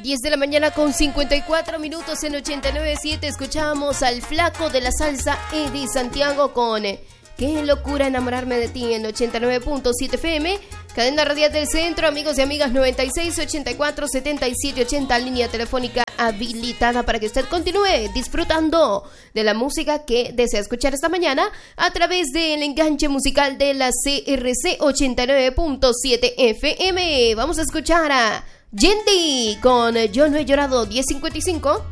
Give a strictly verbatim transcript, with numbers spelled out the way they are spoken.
diez de la mañana con cincuenta y cuatro minutos en ochenta y nueve punto siete. Escuchamos al flaco de la salsa Eddie Santiago con Qué locura enamorarme de ti en ochenta y nueve punto siete F M. Cadena radial del centro, amigos y amigas, noventa y seis, ochenta y cuatro, setenta y siete, ochenta, línea telefónica habilitada para que usted continúe disfrutando de la música que desea escuchar esta mañana a través del enganche musical de la C R C ochenta y nueve punto siete F M. Vamos a escuchar a Yendi con Yo no he llorado. Diez cincuenta y cinco.